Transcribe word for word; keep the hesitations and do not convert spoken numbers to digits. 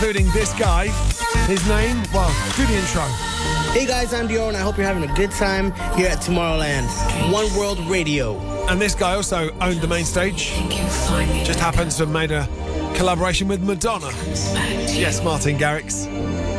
including this guy. His name, well, do the intro. Hey guys, I'm Dior and I hope you're having a good time here at Tomorrowland. One World Radio. And this guy also owned the main stage. Just happens to have made a collaboration with Madonna. Yes, Martin Garrix.